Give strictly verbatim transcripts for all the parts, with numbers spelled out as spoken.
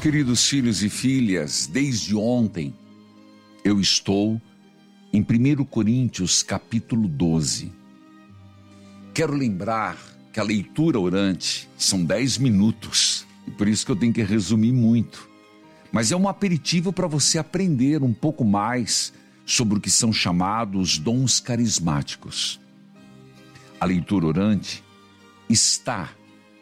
Queridos filhos e filhas, desde ontem eu estou em primeiro Coríntios capítulo doze. Quero lembrar que a leitura orante são dez minutos, e por isso que eu tenho que resumir muito. Mas é um aperitivo para você aprender um pouco mais sobre o que são chamados dons carismáticos. A leitura orante está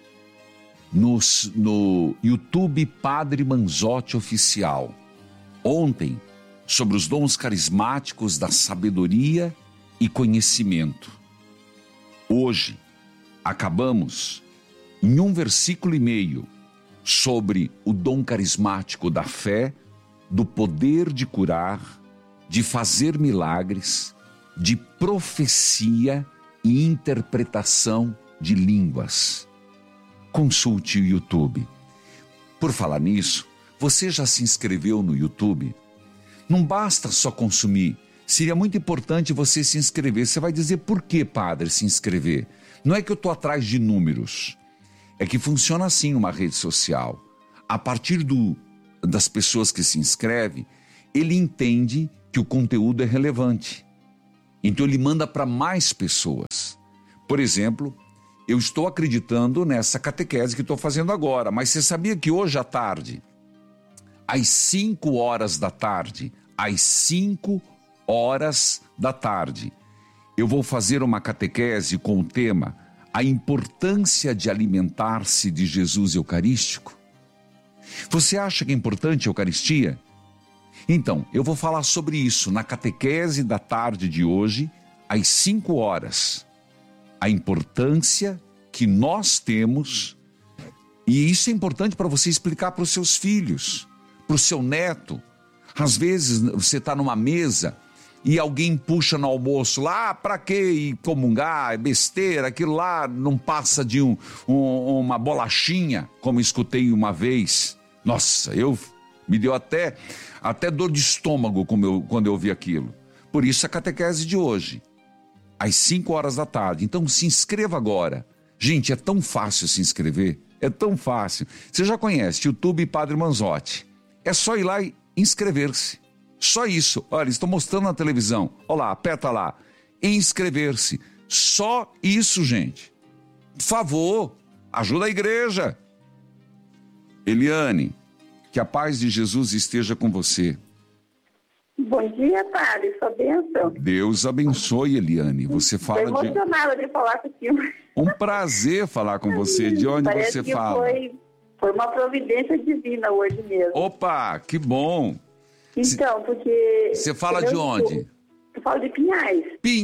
no, no YouTube Padre Manzotti Oficial. Ontem, sobre os dons carismáticos da sabedoria e conhecimento. Hoje, acabamos em um versículo e meio sobre o dom carismático da fé, do poder de curar, de fazer milagres, de profecia e interpretação de línguas. Consulte o YouTube. Por falar nisso, você já se inscreveu no YouTube? Não basta só consumir, seria muito importante você se inscrever. Você vai dizer, por que, padre, se inscrever? Não é que eu estou atrás de números, é que funciona assim uma rede social. A partir do, das pessoas que se inscrevem, ele entende que o conteúdo é relevante. Então ele manda para mais pessoas. Por exemplo, eu estou acreditando nessa catequese que estou fazendo agora, mas você sabia que hoje à tarde, às cinco horas da tarde, às cinco horas da tarde, eu vou fazer uma catequese com o tema A Importância de Alimentar-se de Jesus Eucarístico? Você acha que é importante a Eucaristia? Então, eu vou falar sobre isso na catequese da tarde de hoje, às cinco horas. A importância que nós temos, e isso é importante para você explicar para os seus filhos, para o seu neto. Às vezes você está numa mesa e alguém puxa no almoço lá, ah, para que comungar, é besteira, aquilo lá não passa de um, um, uma bolachinha, como escutei uma vez. Nossa, eu me deu até, até dor de estômago como eu, quando eu ouvi aquilo. Por isso a catequese de hoje, às cinco horas da tarde. Então se inscreva agora. Gente, é tão fácil se inscrever, é tão fácil. Você já conhece YouTube Padre Manzotti. É só ir lá e inscrever-se. Só isso. Olha, estou mostrando na televisão. Olha lá, aperta lá. Inscrever-se. Só isso, gente. Por favor, ajuda a igreja. Eliane, que a paz de Jesus esteja com você. Bom dia, padre. Sua bênção. Deus abençoe, Eliane. Você fala Estou emocionada de... de falar com o senhor. Um prazer falar com você. De onde Parece você que fala? Foi, foi uma providência divina hoje mesmo. Opa, que bom. Então, porque... Você fala de onde? Eu falo de Pinhais.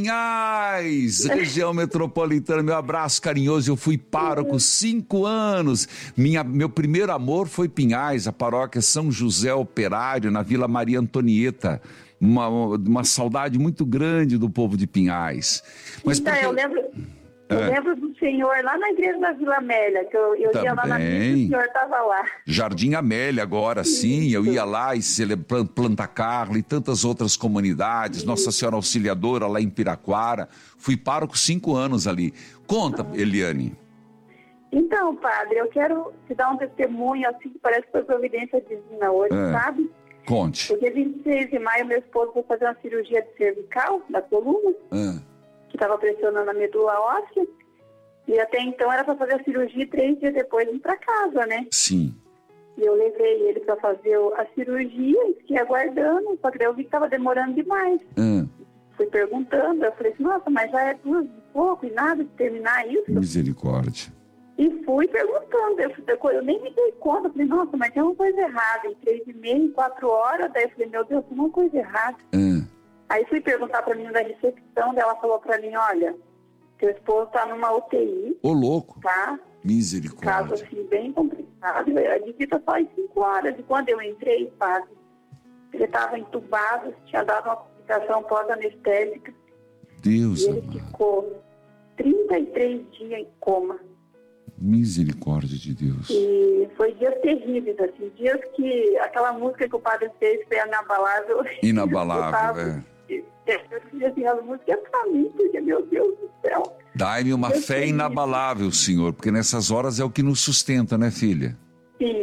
Pinhais, região metropolitana. Meu abraço carinhoso. Eu fui pároco cinco anos. Minha, meu primeiro amor foi Pinhais, a paróquia São José Operário, na Vila Maria Antonieta. Uma, uma saudade muito grande do povo de Pinhais. Mas então, porque... eu lembro... Eu é. lembro do senhor lá na igreja da Vila Amélia, que eu, eu ia lá na missa e o senhor estava lá. Jardim Amélia agora, sim, eu ia lá e celebrando Planta Carla e tantas outras comunidades, Isso. Nossa Senhora Auxiliadora lá em Piraquara. Fui pároco cinco anos ali. Conta, Eliane. Então, padre, eu quero te dar um testemunho, assim, que parece que foi providência divina hoje, é. sabe? Conte. Porque vinte e seis de maio, meu esposo foi fazer uma cirurgia de cervical, da coluna. É. Que estava pressionando a medula óssea, e até então era para fazer a cirurgia e três dias depois ir para casa, né? Sim. E eu levei ele para fazer a cirurgia e fiquei aguardando, só que daí eu vi que estava demorando demais. Hum. Fui perguntando, eu falei assim, nossa, mas já é duas e pouco e nada de terminar isso? Misericórdia. E fui perguntando, eu, eu nem me dei conta, eu falei, nossa, mas tem uma coisa errada, em três e meia, em quatro horas, daí eu falei, meu Deus, tem uma coisa errada. Hum. Aí fui perguntar para a menina da recepção, ela falou para mim, olha, teu esposo está numa U T I. Ô, louco. Tá? Misericórdia. Caso assim, bem complicado. A visita só em cinco horas. E quando eu entrei, padre, ele estava entubado, tinha dado uma complicação pós-anestésica. Deus E ele amado. ficou trinta e três dias em coma. Misericórdia de Deus. E foi dias terríveis, assim, dias que aquela música que o padre fez foi inabalável. Inabalável, é. Eu dizia assim, a música é pra mim, porque, meu Deus do céu. Dai-me uma fé inabalável, Senhor, porque nessas horas é o que nos sustenta, né, filha? Sim.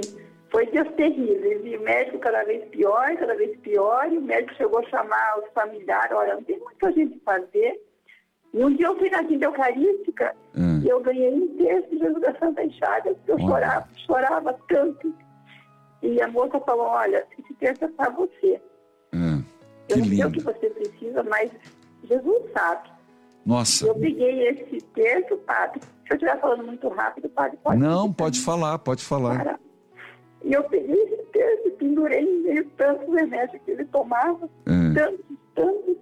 Foi dias terríveis, e o médico cada vez pior, cada vez pior, e o médico chegou a chamar os familiares, olha, não tem muita gente fazer. E um dia eu fui na quinta eucarística hum. e eu ganhei um texto de Jesus da Santa Chagas, porque eu oh. chorava, chorava tanto. E a moça falou, olha, esse texto é para você. Hum. Eu não sei o que você precisa, mas Jesus sabe. Nossa. Eu peguei esse texto, padre. Se eu estiver falando muito rápido, padre, pode... Não, pode falar, pode falar. Para. E eu peguei esse texto e pendurei em meio tantos remédios que ele tomava, hum. tantos, tantos,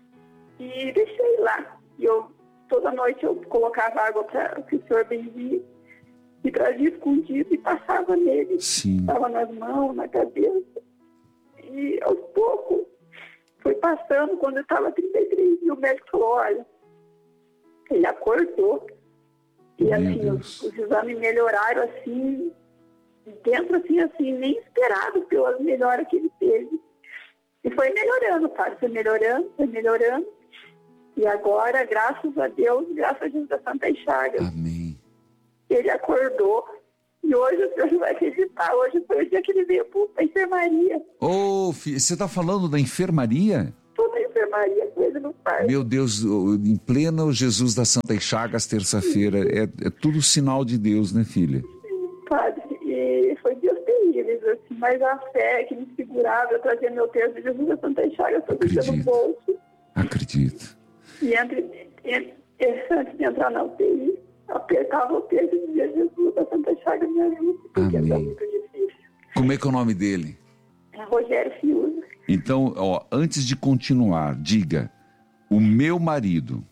e deixei lá. E eu, toda noite eu colocava água para que o senhor benzia e trazia escondido e passava nele. Sim. Estava nas mãos, na cabeça. E aos poucos foi passando, quando eu estava trinta e três, e o médico falou, olha, ele acordou. E Meu assim, os, os exames melhoraram assim, dentro assim, assim, nem esperado pelas melhoras que ele teve. E foi melhorando, cara, foi melhorando, foi melhorando. E agora, graças a Deus, graças a Jesus da Santa Chagas, Amém. Ele acordou. E hoje o senhor não vai acreditar. Hoje foi o dia que ele veio para a enfermaria. Ô, oh, filho, você está falando da enfermaria? Estou na enfermaria, coisa no parque. Meu Deus, em pleno Jesus da Santa Chagas, terça-feira. É, é tudo sinal de Deus, né, filha? Sim, padre. E foi dias terríveis, assim. Mas a fé que me segurava, eu trazia meu texto de Jesus da Santa Chagas, todo dia no bolso. Acredito. E entre, entre, antes de entrar na U T I, apertava o texto e dizia, Jesus da Santa Chagas, me ajuda, porque é muito difícil. Como é que é o nome dele? É Rogério Fiuza. Então, ó, antes de continuar, diga, o meu marido.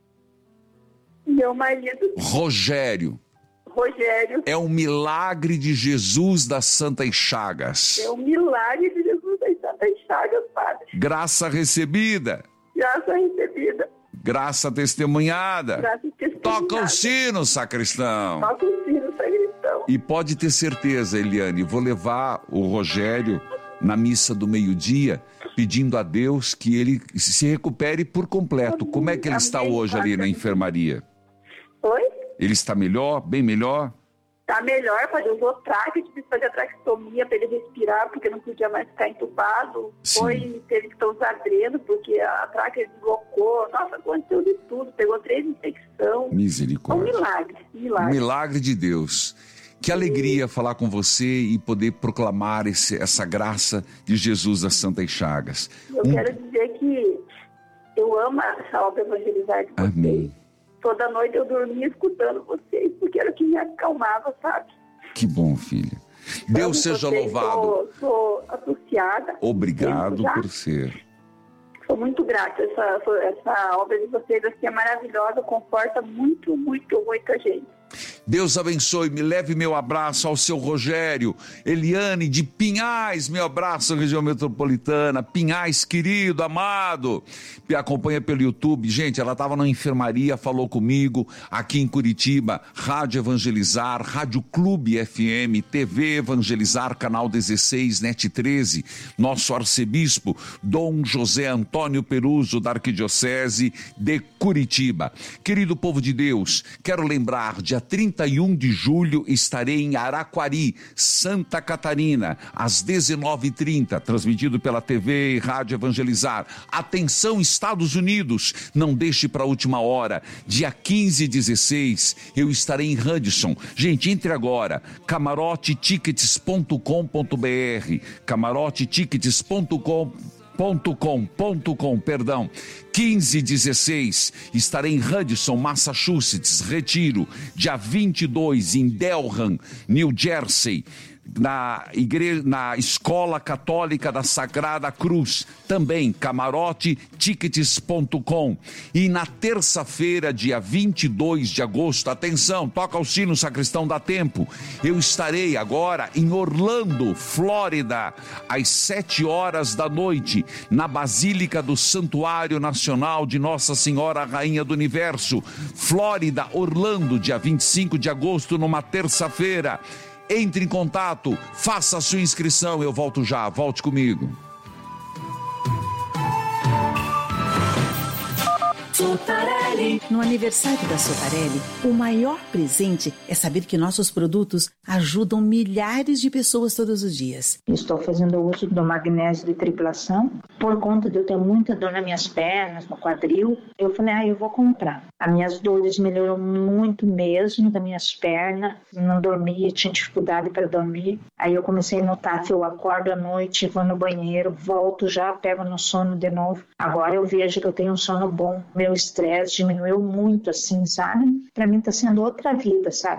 Meu marido. Rogério. Rogério. É um milagre de Jesus das Santas Chagas. É um milagre de Jesus das Santas Chagas, padre. Graça recebida. Graça recebida. Graça testemunhada. Graça testemunhada. Toca o sino, sacristão. Toca o sino, sacristão. E pode ter certeza, Eliane, vou levar o Rogério na missa do meio-dia, pedindo a Deus que ele se recupere por completo. Amém. Como é que ele Amém. Está hoje ali na enfermaria? Oi? Ele está melhor, bem melhor? Está melhor, padre. Usou traque, tive que fazer a traqueostomia para ele respirar, porque não podia mais ficar entubado. Sim. Foi, teve que usar dreno, porque a traque deslocou. Nossa, aconteceu de tudo. Pegou três infecções. Misericórdia. É um milagre, milagre. Um milagre de Deus. Que alegria falar com você e poder proclamar esse, essa graça de Jesus das Santas Chagas. Eu um... quero dizer que eu amo essa obra Evangelizar de vocês. Amém. Toda noite eu dormia escutando vocês, porque era o que me acalmava, sabe? Que bom, filha. Deus seja louvado. Sou, sou associada. Obrigado por ser. Sou muito grata. Essa, essa obra de vocês assim, é maravilhosa, conforta muito, muito, muita gente. Deus abençoe, me leve meu abraço ao seu Rogério. Eliane de Pinhais, meu abraço, região metropolitana. Pinhais, querido, amado, me acompanha pelo YouTube. Gente, ela estava na enfermaria, falou comigo, aqui em Curitiba, Rádio Evangelizar, Rádio Clube F M, T V Evangelizar, Canal dezesseis, Net treze, nosso arcebispo, Dom José Antônio Peruso, da Arquidiocese de Curitiba. Querido povo de Deus, quero lembrar, dia trinta e um de julho estarei em Araquari, Santa Catarina, às dezenove e trinta, transmitido pela T V e Rádio Evangelizar. Atenção, Estados Unidos, não deixe para a última hora. Dia quinze e dezesseis, eu estarei em Hudson. Gente, entre agora, camarote tickets ponto com ponto b r, camarote tickets ponto com ponto com ponto com, perdão, quinze e dezesseis, estarei em Hudson, Massachusetts, Retiro, dia vinte e dois em Delran, New Jersey, na, igreja, na Escola Católica da Sagrada Cruz, também camarote tickets ponto com. E na terça-feira, dia vinte e dois de agosto, atenção, toca o sino, sacristão, dá tempo, eu estarei agora em Orlando, Flórida, às sete horas da noite, na Basílica do Santuário Nacional de Nossa Senhora Rainha do Universo, Flórida, Orlando, dia vinte e cinco de agosto, numa terça-feira. Entre em contato, faça a sua inscrição, eu volto já, volte comigo. Sotarelli. No aniversário da Sotarelli, o maior presente é saber que nossos produtos ajudam milhares de pessoas todos os dias. Estou fazendo uso do magnésio de triplação. Por conta de eu ter muita dor nas minhas pernas, no quadril, eu falei, ah, eu vou comprar. As minhas dores melhoram muito mesmo, das minhas pernas. Não dormia, tinha dificuldade para dormir. Aí eu comecei a notar que eu acordo à noite, vou no banheiro, volto já, pego no sono de novo. Agora eu vejo que eu tenho um sono bom. Meu estresse diminuiu muito, assim, sabe? Para mim tá sendo outra vida, sabe?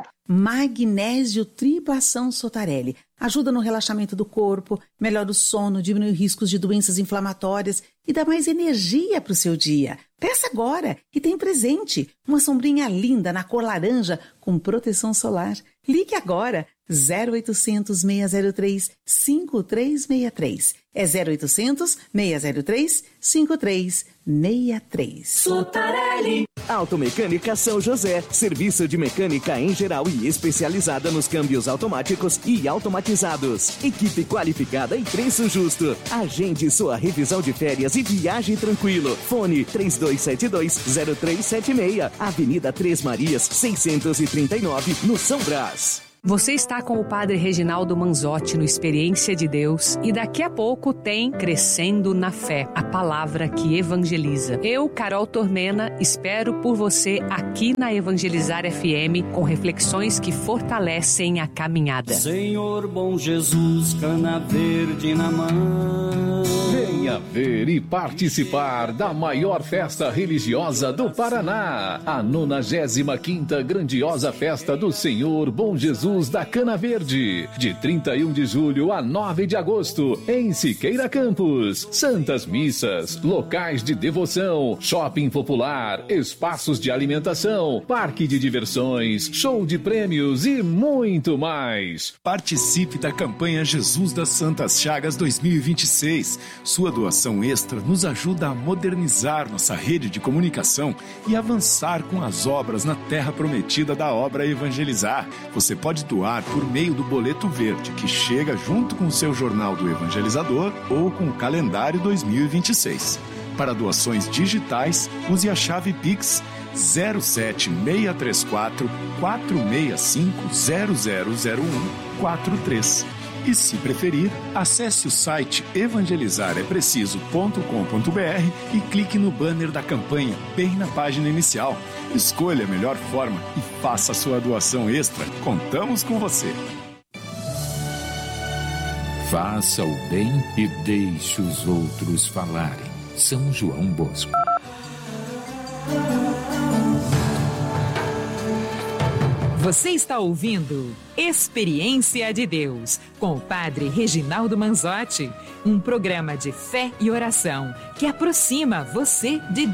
Magnésio Triplação Sotarelli. Ajuda no relaxamento do corpo, melhora o sono, diminui riscos de doenças inflamatórias e dá mais energia para o seu dia. Peça agora e tem presente. Uma sombrinha linda na cor laranja com proteção solar. Ligue agora. zero oitocentos, seis zero três, cinco três seis três. É zero oitocentos, seis zero três, cinco três seis três. Sotarelli. Automecânica São José. Serviço de mecânica em geral e especializada nos câmbios automáticos e automatizados. Equipe qualificada e preço justo. Agende sua revisão de férias e viaje tranquilo. Fone três dois sete dois, zero três sete seis. Avenida Três Marias, seiscentos e trinta e nove, no São Brás. Você está com o Padre Reginaldo Manzotti no Experiência de Deus e daqui a pouco tem Crescendo na Fé, a palavra que evangeliza. Eu, Carol Tormena, espero por você aqui na Evangelizar F M com reflexões que fortalecem a caminhada. Senhor bom Jesus, cana verde na mão. Venha ver e participar da maior festa religiosa do Paraná, a nonagésima quinta grandiosa festa do Senhor Bom Jesus da Cana Verde, de trinta e um de julho a nove de agosto, em Siqueira Campos. Santas missas, locais de devoção, shopping popular, espaços de alimentação, parque de diversões, show de prêmios e muito mais. Participe da campanha Jesus das Santas Chagas dois mil e vinte e seis. Sua doação extra nos ajuda a modernizar nossa rede de comunicação e avançar com as obras na terra prometida da obra Evangelizar. Você pode doar por meio do boleto verde, que chega junto com o seu jornal do Evangelizador ou com o calendário dois mil e vinte e seis. Para doações digitais, use a chave Pix zero sete seis três quatro, quatro seis cinco, zero zero zero um quatro três. E se preferir, acesse o site evangelizar é preciso ponto com ponto b r e clique no banner da campanha, bem na página inicial. Escolha a melhor forma e faça a sua doação extra. Contamos com você. Faça o bem e deixe os outros falarem. São João Bosco. Você está ouvindo Experiência de Deus, com o Padre Reginaldo Manzotti, um programa de fé e oração que aproxima você de Deus.